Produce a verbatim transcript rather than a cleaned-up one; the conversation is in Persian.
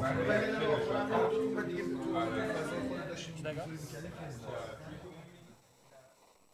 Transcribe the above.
ولی نه آخرام هم تو و دیگه تو فضای خودت داشتی می‌کنی.